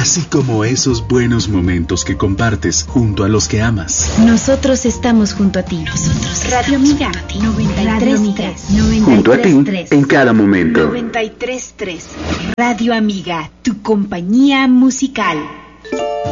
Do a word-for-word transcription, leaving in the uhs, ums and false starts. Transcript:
así como esos buenos momentos que compartes junto a los que amas. Nosotros estamos junto a ti. Nosotros Radio Amiga noventa y tres punto tres. Junto a ti en cada momento. noventa y tres punto tres. Radio Amiga, tu compañía musical.